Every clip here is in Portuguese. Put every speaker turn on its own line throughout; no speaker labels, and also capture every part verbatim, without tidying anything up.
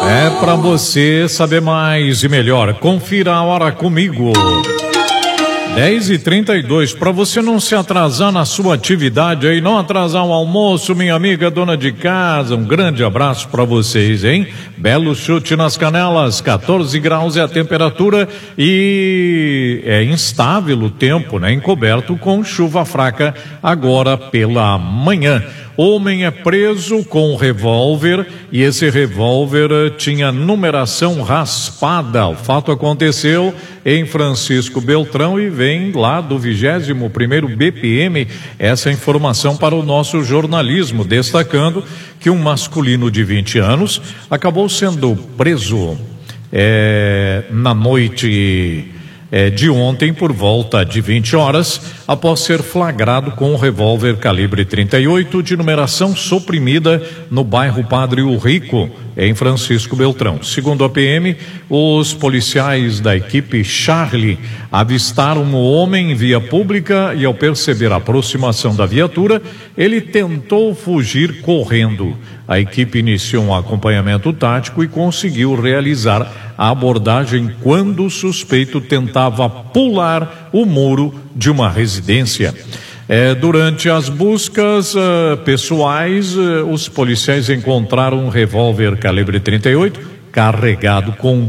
É para você saber mais e melhor. Confira a hora comigo. dez e trinta e dois, para você não se atrasar na sua atividade aí, não atrasar o almoço, minha amiga dona de casa, um grande abraço para vocês, hein? Belo chute nas canelas, quatorze graus é a temperatura e é instável o tempo, né? Encoberto com chuva fraca agora pela manhã. Homem é preso com revólver e esse revólver tinha numeração raspada. O fato aconteceu em Francisco Beltrão e vem lá do vigésimo primeiro B P M. Essa informação para o nosso jornalismo, destacando que um masculino de vinte anos acabou sendo preso é, na noite É, de ontem por volta de vinte horas, após ser flagrado com um revólver calibre trinta e oito de numeração suprimida no bairro Padre Urrico, em Francisco Beltrão. Segundo a P M, os policiais da equipe Charlie avistaram o homem em via pública e, ao perceber a aproximação da viatura, ele tentou fugir correndo. A equipe iniciou um acompanhamento tático e conseguiu realizar a abordagem quando o suspeito tentava pular o muro de uma residência. É, durante as buscas uh, pessoais, uh, os policiais encontraram um revólver calibre trinta e oito carregado com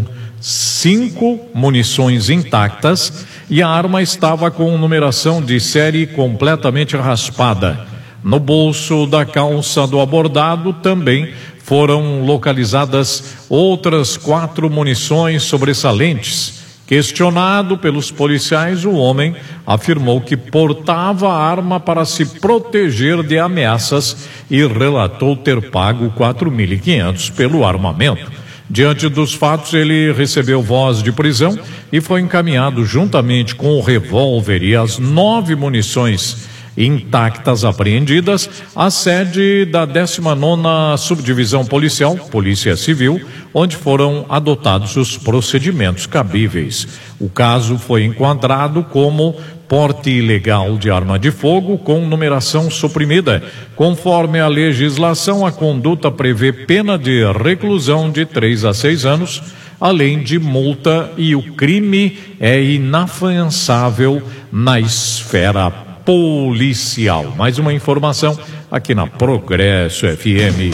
cinco munições intactas e a arma estava com numeração de série completamente raspada. No bolso da calça do abordado também foram localizadas outras quatro munições sobressalentes. Questionado pelos policiais, o homem afirmou que portava a arma para se proteger de ameaças e relatou ter pago quatro mil e quinhentos pelo armamento. Diante dos fatos, ele recebeu voz de prisão e foi encaminhado juntamente com o revólver e as nove munições intactas apreendidas à sede da décima nona Subdivisão Policial, Polícia Civil, onde foram adotados os procedimentos cabíveis. O caso foi enquadrado como porte ilegal de arma de fogo com numeração suprimida. Conforme a legislação, a conduta prevê pena de reclusão de três a seis anos, além de multa, e o crime é inafiançável na esfera policial. Mais uma informação aqui na Progresso F M.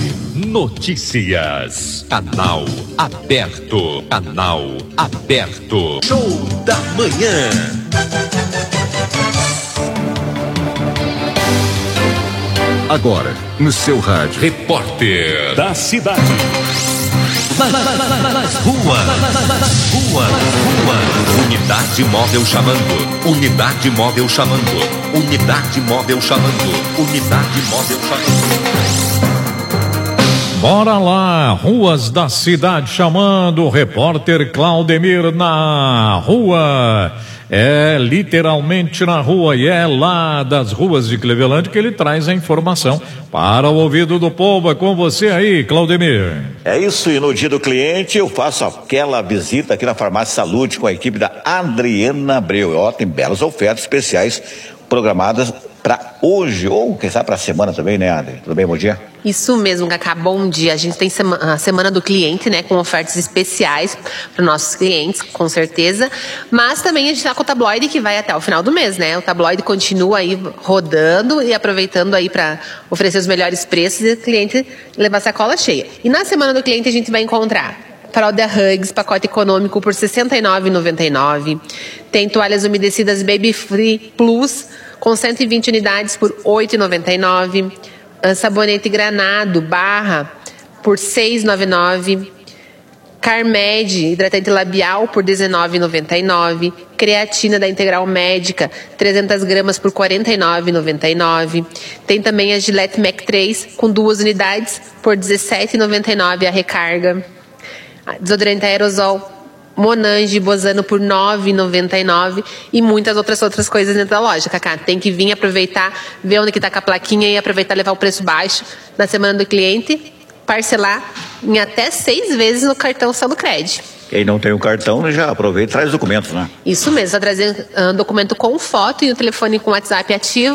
Notícias. Canal aberto. Canal aberto. Show da manhã. Agora, no seu rádio. Repórter da cidade. Nas ruas, ruas, ruas. Unidade móvel chamando. Unidade móvel chamando. Unidade móvel chamando. Unidade móvel chamando.
Bora lá, ruas da cidade chamando. Repórter Claudemir na rua. É literalmente na rua e é lá das ruas de Cleveland que ele traz a informação para o ouvido do povo. É com você aí, Claudemir.
É isso, e no dia do cliente eu faço aquela visita aqui na Farmácia Saúde com a equipe da Adriana Abreu. Ó, tem belas ofertas especiais programadas para hoje, ou quem sabe para a semana também, né, Adri? Tudo bem, bom dia?
Isso mesmo, Cacá, bom dia. A gente tem sema, a semana do cliente, né, com ofertas especiais para nossos clientes, com certeza, mas também a gente está com o tabloide que vai até o final do mês, né? O tabloide continua aí rodando e aproveitando aí para oferecer os melhores preços e o cliente levar a sacola cheia. E na semana do cliente a gente vai encontrar fralda Hugs, pacote econômico por sessenta e nove reais e noventa e nove centavos. Tem toalhas umedecidas Baby Free Plus com cento e vinte unidades por oito reais e noventa e nove centavos. Sabonete Granado Barra por seis reais e noventa e nove centavos. Carmed hidratante labial por dezenove reais e noventa e nove centavos. Creatina da Integral Médica trezentas gramas por quarenta e nove reais e noventa e nove centavos. Tem também a Gillette Mac três com duas unidades por dezessete reais e noventa e nove centavos a recarga. Desodorante aerosol Monange Bozano por nove reais e noventa e nove centavos e muitas outras outras coisas dentro da loja, Cacá. Tem que vir aproveitar, ver onde que tá com a plaquinha e aproveitar e levar o preço baixo na semana do cliente, parcelar em até seis vezes no cartão Salucred.
Quem não tem o cartão, já aproveita e traz documentos, né?
Isso mesmo, só trazer um documento com foto e o telefone com WhatsApp ativo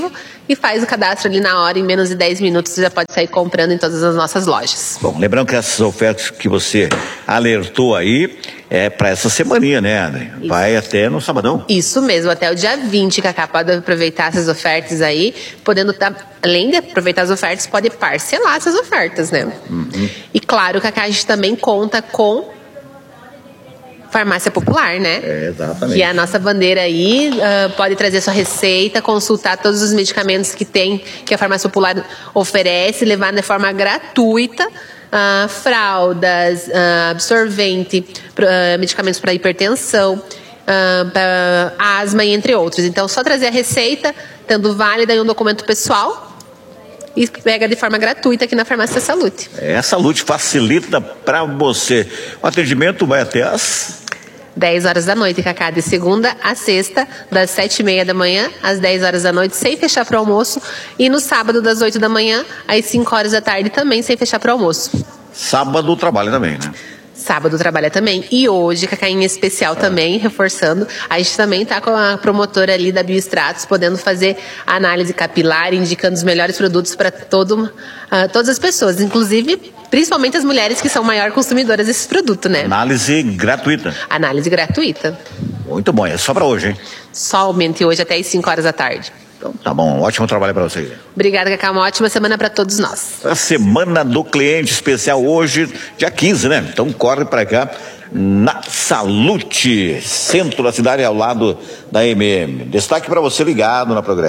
e faz o cadastro ali na hora, em menos de dez minutos você já pode sair comprando em todas as nossas lojas.
Bom, lembrando que essas ofertas que você alertou aí é para essa semaninha, né, André?
Isso.
Vai até no sabadão.
Isso mesmo, até o dia vinte, Cacá, pode aproveitar essas ofertas aí, podendo, tá, além de aproveitar as ofertas, pode parcelar essas ofertas, né?
Uhum.
E claro, Cacá, a gente também conta com Farmácia Popular, né?
É, exatamente.
Que é a nossa bandeira aí, uh, pode trazer sua receita, consultar todos os medicamentos que tem, que a Farmácia Popular oferece, levar de forma gratuita, uh, fraldas, uh, absorvente, uh, medicamentos para hipertensão, uh, para asma e entre outros. Então, só trazer a receita, tendo válida e um documento pessoal, e pega de forma gratuita aqui na Farmácia Salute.
É, a Salute facilita para você. O atendimento vai até as
dez horas da noite, Cacá, de segunda a sexta, das sete e meia da manhã às dez horas da noite, sem fechar para o almoço. E no sábado, das oito da manhã às cinco horas da tarde, também sem fechar para o almoço.
Sábado trabalha também, né?
Sábado trabalha também. E hoje, Cacá, em especial também, reforçando, a gente também está com a promotora ali da Biostratos, podendo fazer análise capilar, indicando os melhores produtos para todo, uh, todas as pessoas, inclusive, principalmente as mulheres que são maior consumidoras desses produtos, né?
Análise gratuita.
Análise gratuita.
Muito bom, é só para hoje, hein?
Somente hoje, até às cinco horas da tarde.
Então, tá bom, ótimo trabalho para vocês.
Obrigada, Cacá, uma ótima semana para todos nós.
A semana do cliente especial hoje, dia quinze, né? Então corre para cá na Salute, centro da cidade, ao lado da M M. Destaque para você ligado na programação.